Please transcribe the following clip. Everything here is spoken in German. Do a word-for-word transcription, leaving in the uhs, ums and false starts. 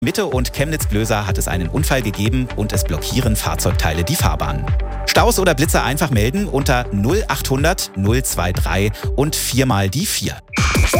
Mitte und Chemnitz-Glöser hat es einen Unfall gegeben und es blockieren Fahrzeugteile die Fahrbahn. Staus oder Blitze einfach melden unter null achthundert null drei drei und viermal die vier.